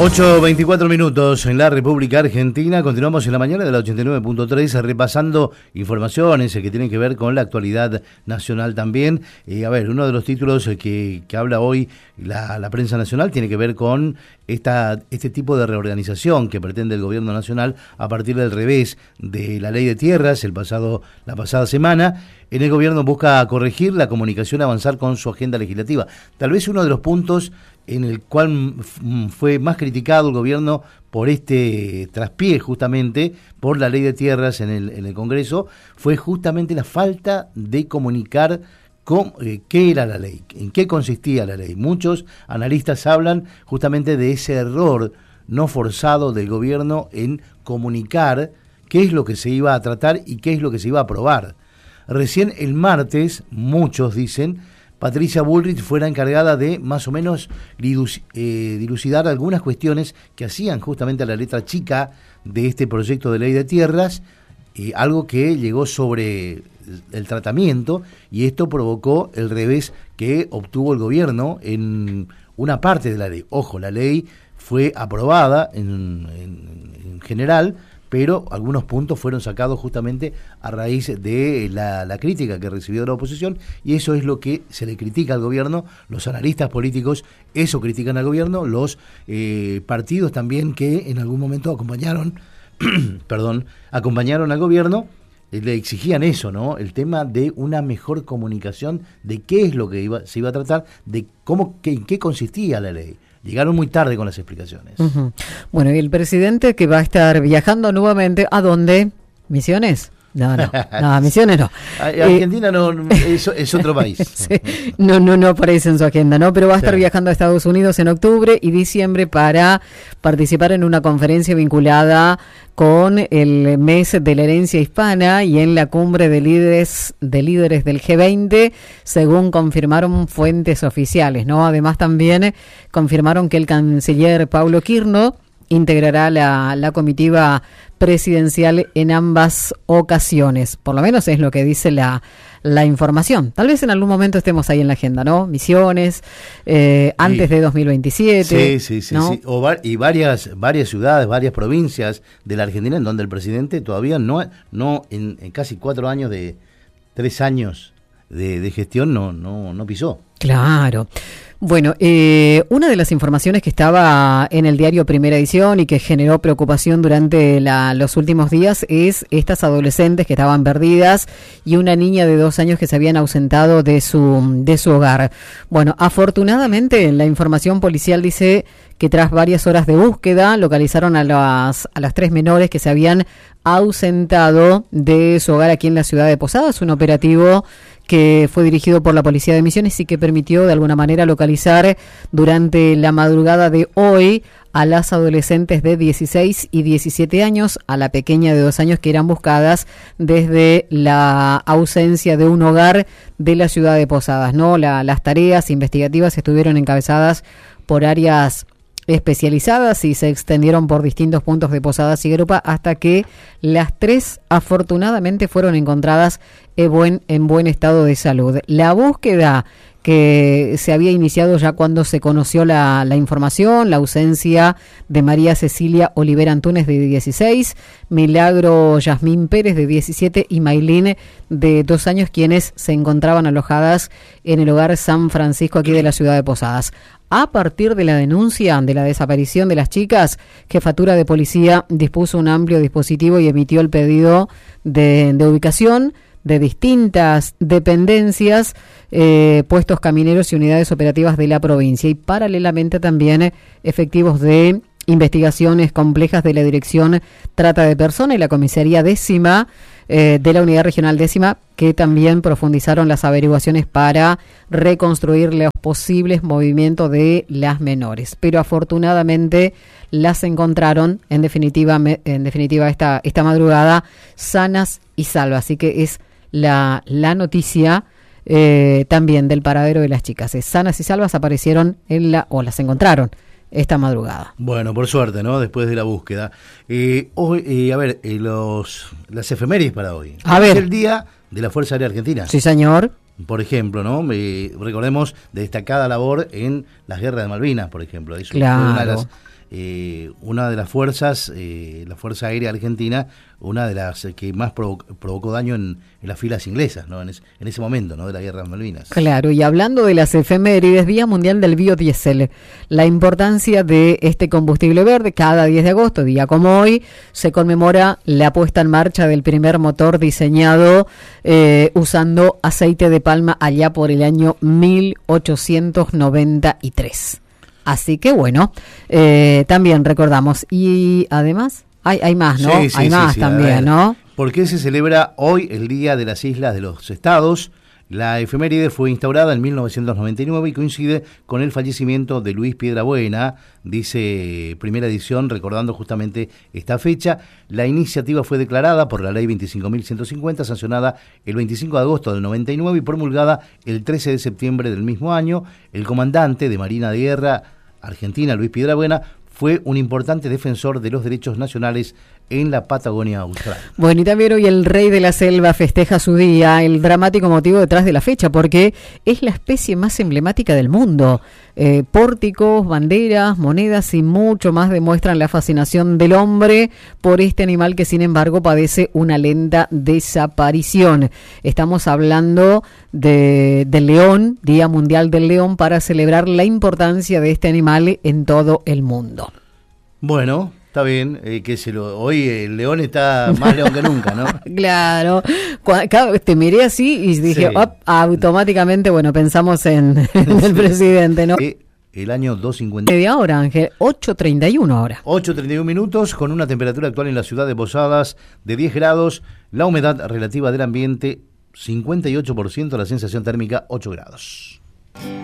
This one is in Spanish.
8:24 minutos en la República Argentina. Continuamos en la mañana de la 89.3 repasando informaciones que tienen que ver con la actualidad nacional también. Uno de los títulos que habla hoy la prensa nacional tiene que ver con este tipo de reorganización que pretende el gobierno nacional a partir del revés de la ley de tierras la pasada semana. En el gobierno busca corregir la comunicación, avanzar con su agenda legislativa. Tal vez uno de los puntos en el cual fue más criticado el gobierno por este traspié justamente por la ley de tierras en el Congreso fue justamente la falta de comunicar qué era la ley, en qué consistía la ley. Muchos analistas hablan justamente de ese error no forzado del gobierno en comunicar qué es lo que se iba a tratar y qué es lo que se iba a aprobar. Recién el martes, muchos dicen, Patricia Bullrich fuera encargada de más o menos dilucidar algunas cuestiones que hacían justamente a la letra chica de este proyecto de ley de tierras, algo que llegó sobre el tratamiento, y esto provocó el revés que obtuvo el gobierno en una parte de la ley. Ojo, la ley fue aprobada en general, pero algunos puntos fueron sacados justamente a raíz de la crítica que recibió de la oposición, y eso es lo que se le critica al gobierno. Los analistas políticos eso critican al gobierno, los partidos también que en algún momento acompañaron al gobierno, le exigían eso, ¿no? El tema de una mejor comunicación de qué es lo que se iba a tratar, de en qué consistía la ley. Llegaron muy tarde con las explicaciones. Uh-huh. Bueno, y el presidente que va a estar viajando nuevamente, ¿a dónde? ¿Misiones? No, Misiones no. Argentina no es otro país. Sí, no aparece en su agenda, ¿no? Pero va a estar viajando a Estados Unidos en octubre y diciembre para participar en una conferencia vinculada con el mes de la herencia hispana y en la cumbre de líderes del G20, según confirmaron fuentes oficiales, ¿no? Además también confirmaron que el canciller Paulo Quirno integrará la comitiva presidencial en ambas ocasiones. Por lo menos es lo que dice la información. Tal vez en algún momento estemos ahí en la agenda, ¿no? Misiones, antes de 2027. Sí, ¿no? Sí. Y varias ciudades, varias provincias de la Argentina en donde el presidente todavía no en casi 3 años de gestión no pisó. Claro. Bueno, una de las informaciones que estaba en el diario Primera Edición y que generó preocupación durante los últimos días es estas adolescentes que estaban perdidas y una niña de 2 años que se habían ausentado de su hogar. Bueno, afortunadamente la información policial dice que tras varias horas de búsqueda localizaron a las 3 menores que se habían ausentado de su hogar aquí en la ciudad de Posadas, un operativo que fue dirigido por la Policía de Misiones y que permitió de alguna manera localizar durante la madrugada de hoy a las adolescentes de 16 y 17 años, a la pequeña de 2 años que eran buscadas desde la ausencia de un hogar de la ciudad de Posadas, ¿no? Las tareas investigativas estuvieron encabezadas por áreas especializadas y se extendieron por distintos puntos de Posadas y Guerupa hasta que las 3 afortunadamente fueron encontradas en buen estado de salud. La búsqueda que se había iniciado ya cuando se conoció la información, la ausencia de María Cecilia Olivera Antunes de 16, Milagro Yasmín Pérez de 17 y Maylin de 2 años, quienes se encontraban alojadas en el hogar San Francisco aquí de la ciudad de Posadas. A partir de la denuncia de la desaparición de las chicas, Jefatura de Policía dispuso un amplio dispositivo y emitió el pedido de ubicación de distintas dependencias, puestos camineros y unidades operativas de la provincia, y paralelamente también efectivos de investigaciones complejas de la Dirección Trata de Personas y la Comisaría 10ª de la Unidad Regional 10ª, que también profundizaron las averiguaciones para reconstruir los posibles movimientos de las menores. Pero afortunadamente las encontraron en definitiva esta madrugada sanas y salvas. Así que es la noticia también del paradero de las chicas. Sanas y salvas aparecieron las encontraron esta madrugada. Bueno, por suerte, ¿no? Después de la búsqueda. Hoy, las efemérides para hoy. Es el Día de la Fuerza Aérea Argentina. Sí, señor. Por ejemplo, ¿no? Recordemos destacada labor en las guerras de Malvinas, por ejemplo. Es claro. una de las una de las fuerzas, la Fuerza Aérea Argentina, una de las que más provocó daño en las filas inglesas, ¿no? En ese momento, ¿no? De la Guerra de Malvinas. Claro, y hablando de las efemérides, Día Mundial del Biodiesel, la importancia de este combustible verde, cada 10 de agosto, día como hoy, se conmemora la puesta en marcha del primer motor diseñado usando aceite de palma allá por el año 1893. Así que bueno, también recordamos. Y además, hay más, ¿no? Sí, hay más también, ¿no? ¿Por qué se celebra hoy el Día de las Islas de los Estados? La efeméride fue instaurada en 1999 y coincide con el fallecimiento de Luis Piedrabuena, dice Primera Edición, recordando justamente esta fecha. La iniciativa fue declarada por la Ley 25.150, sancionada el 25 de agosto del 99 y promulgada el 13 de septiembre del mismo año. El comandante de Marina de Guerra Argentina, Luis Piedrabuena, fue un importante defensor de los derechos nacionales en la Patagonia Austral. Bueno, y también hoy el Rey de la Selva festeja su día, el dramático motivo detrás de la fecha, porque es la especie más emblemática del mundo. Pórticos, banderas, monedas y mucho más demuestran la fascinación del hombre por este animal que, sin embargo, padece una lenta desaparición. Estamos hablando del león, Día Mundial del León, para celebrar la importancia de este animal en todo el mundo. Bueno, está bien, hoy el león está más león que nunca, ¿no? Claro, te miré así y dije, sí. Automáticamente, bueno, pensamos en el presidente, ¿no? El año 250. Media hora, Ángel, 8:31 ahora. 8:31 minutos, con una temperatura actual en la ciudad de Posadas de 10 grados, la humedad relativa del ambiente 58%, la sensación térmica 8 grados.